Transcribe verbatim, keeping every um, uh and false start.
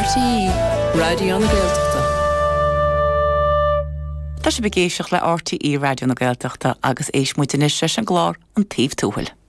R T E, Radio na Gaeltachta. Tá sé begéisioach le R T E Radio na Gaeltachta agus éis muoite is an glár an taobh túhail.